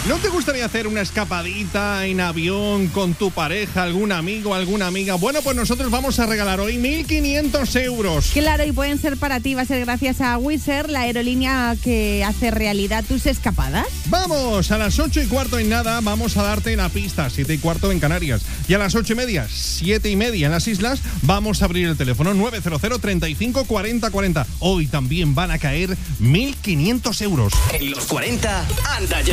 ¿No te gustaría hacer una escapadita en avión con tu pareja, algún amigo, alguna amiga? Bueno, pues nosotros vamos a regalar hoy 1.500 euros. Claro, y pueden ser para ti, va a ser gracias a Wizz Air, la aerolínea que hace realidad tus escapadas. Vamos, a las 8:15 en nada vamos a darte la pista, 7:15 en Canarias. Y a las 8:30, 7:30 en las islas, vamos a abrir el teléfono 900 35 40 40. Hoy también van a caer 1.500 euros. En los 40, anda ya.